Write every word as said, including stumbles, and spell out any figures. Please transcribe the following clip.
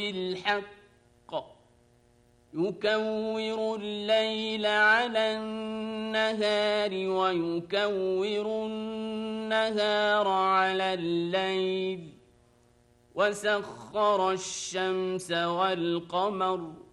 بالحق يكور الليل على النهار ويكور النهار على الليل وسخر الشمس والقمر